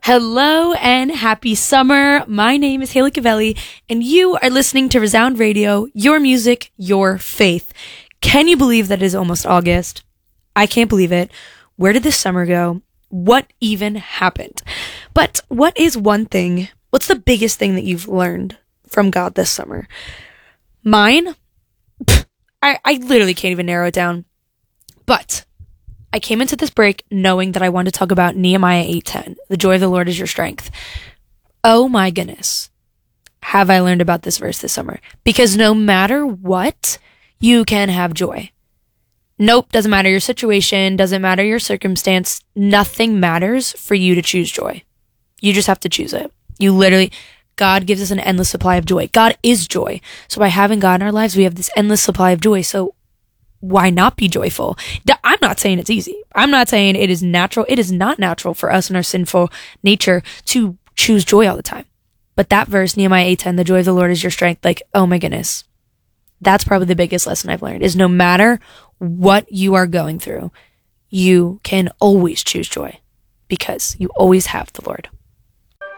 Hello and happy summer. My name is Haley Cavelli and you are listening to Resound Radio, your music, your faith. Can you believe that it is almost August? I can't believe it. Where did this summer go? What even happened? But what's the biggest thing that you've learned from God this summer? Mine? I literally can't even narrow it down. But I came into this break knowing that I wanted to talk about Nehemiah 8:10. The joy of the Lord is your strength. Oh my goodness. Have I learned about this verse this summer? Because no matter what, you can have joy. Nope, doesn't matter your situation, doesn't matter your circumstance. Nothing matters for you to choose joy. You just have to choose it. God gives us an endless supply of joy. God is joy. So by having God in our lives, we have this endless supply of joy. So why not be joyful? I'm not saying it's easy. I'm not saying it is natural. It is not natural for us in our sinful nature to choose joy all the time. But that verse, Nehemiah 8:10, the joy of the Lord is your strength. Like, oh my goodness. That's probably the biggest lesson I've learned is no matter what you are going through, you can always choose joy because you always have the Lord.